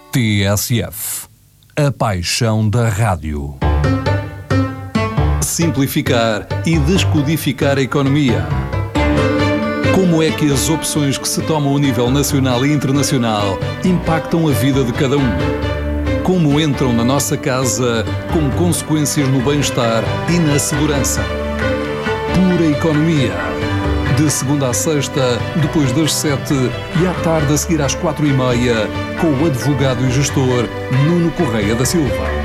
TSF, a paixão da rádio. Simplificar e descodificar a economia. Como é que as opções que se tomam a nível nacional e internacional impactam a vida de cada um? Como entram na nossa casa com consequências no bem-estar e na segurança? Pura economia. De segunda à sexta, depois das 7 e à tarde a seguir às 4:30, com o advogado e gestor Nuno Correia da Silva.